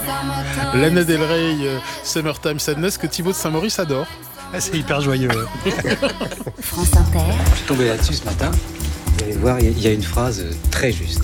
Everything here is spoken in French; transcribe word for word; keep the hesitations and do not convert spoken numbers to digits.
Lana Del Rey, euh, Summertime Sadness, que Thibaut de Saint-Maurice adore. Ah, c'est hyper joyeux. France Inter. Je suis tombé là-dessus ce matin. Vous allez voir, il y a une phrase très juste.